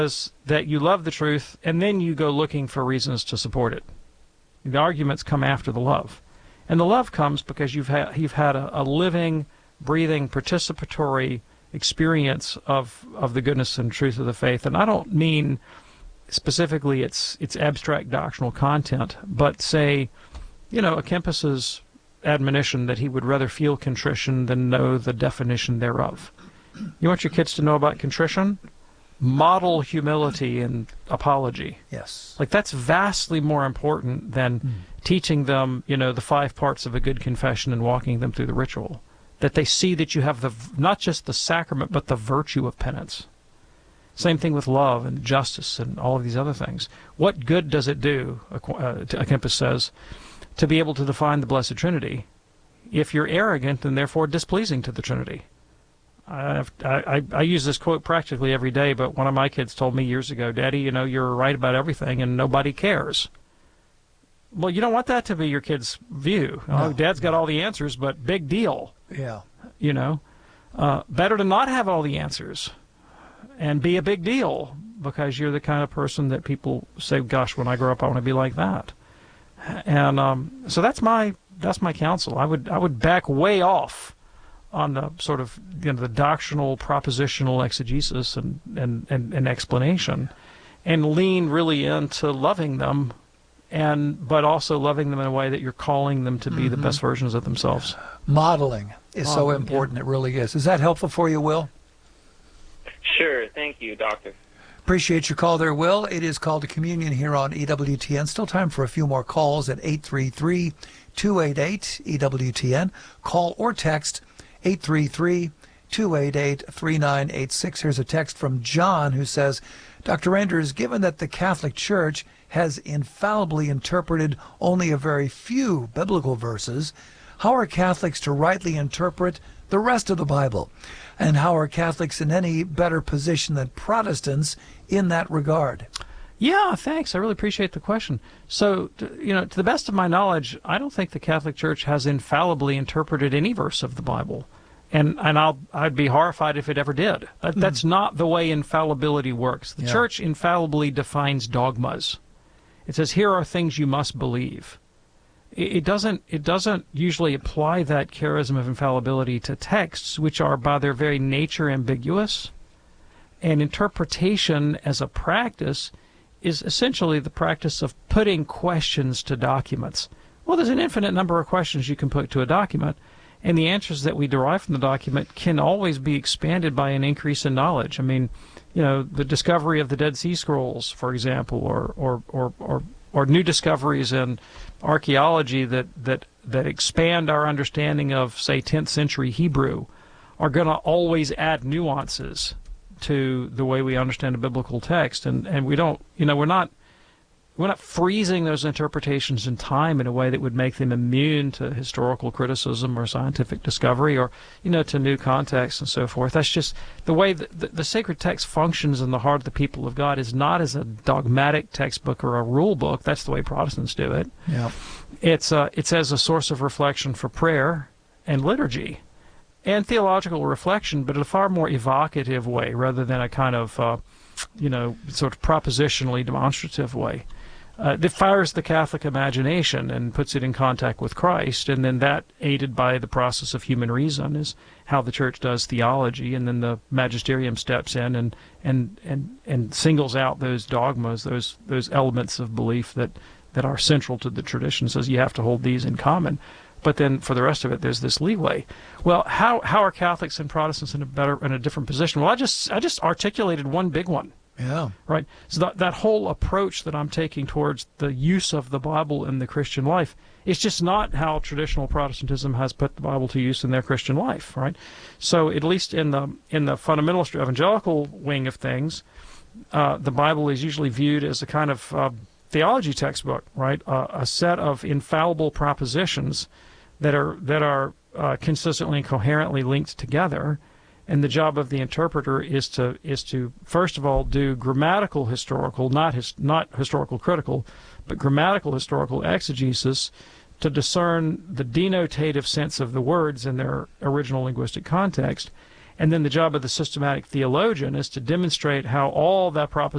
is that you love the truth, and then you go looking for reasons to support it. The arguments come after the love. And the love comes because you've had a living, breathing, participatory experience of the goodness and truth of the faith. And I don't mean specifically its abstract doctrinal content, but say, a Kempis's admonition that he would rather feel contrition than know the definition thereof. You want your kids to know about contrition? Model humility and apology. Yes. Like, that's vastly more important than teaching them, the 5 parts of a good confession and walking them through the ritual. That they see that you have not just the sacrament, but the virtue of penance. Same thing with love and justice and all of these other things. What good does it do, Kempis says, to be able to define the Blessed Trinity if you're arrogant and therefore displeasing to the Trinity? I use this quote practically every day, but one of my kids told me years ago, Daddy, you're right about everything and nobody cares. Well, you don't want that to be your kid's view. No. Dad's got all the answers, but big deal. Yeah. Better to not have all the answers and be a big deal because you're the kind of person that people say, gosh, when I grow up, I want to be like that. And so that's my counsel. I would back way off on the sort of the doctrinal propositional exegesis and explanation, and lean really into loving them, but also loving them in a way that you're calling them to be the best versions of themselves. Modeling is so important. Yeah. It really is. Is that helpful for you, Will? Sure. Thank you, Doctor. Appreciate your call there, Will. It is Call to Communion here on EWTN. Still time for a few more calls at 833-288-EWTN. Call or text 833-288-3986. Here's a text from John who says, Dr. Enders, given that the Catholic Church has infallibly interpreted only a very few biblical verses, how are Catholics to rightly interpret the rest of the Bible? And how are Catholics in any better position than Protestants in that regard? Yeah, thanks. I really appreciate the question. So, to the best of my knowledge, I don't think the Catholic Church has infallibly interpreted any verse of the Bible. And I'd be horrified if it ever did. That's not the way infallibility works. The Church infallibly defines dogmas. It says, here are things you must believe. It doesn't usually apply that charism of infallibility to texts, which are by their very nature ambiguous. And interpretation as a practice is essentially the practice of putting questions to documents. Well, there's an infinite number of questions you can put to a document, and the answers that we derive from the document can always be expanded by an increase in knowledge. I mean, the discovery of the Dead Sea Scrolls, for example, or new discoveries in archaeology that expand our understanding of, say, 10th century Hebrew, are going to always add nuances to the way we understand a biblical text, and we don't, we're not freezing those interpretations in time in a way that would make them immune to historical criticism or scientific discovery or, to new contexts and so forth. That's just the way the sacred text functions in the heart of the people of God is not as a dogmatic textbook or a rule book. That's the way Protestants do it. Yeah. It's as a source of reflection for prayer and liturgy and theological reflection, but in a far more evocative way rather than a kind of, sort of propositionally demonstrative way. That fires the Catholic imagination and puts it in contact with Christ, and then that, aided by the process of human reason, is how the Church does theology, and then the magisterium steps in and singles out those dogmas, those elements of belief that are central to the tradition, says you have to hold these in common. But then for the rest of it, there's this leeway. Well, how are Catholics and Protestants in a different position? Well, I just articulated one big one. Yeah. Right. So that whole approach that I'm taking towards the use of the Bible in the Christian life is just not how traditional Protestantism has put the Bible to use in their Christian life. Right. So at least in the fundamentalist evangelical wing of things, the Bible is usually viewed as a kind of theology textbook. Right. A set of infallible propositions that are consistently and coherently linked together. And the job of the interpreter is to first of all do grammatical historical, not historical critical, but grammatical historical exegesis to discern the denotative sense of the words in their original linguistic context. And then the job of the systematic theologian is to demonstrate how all that proposition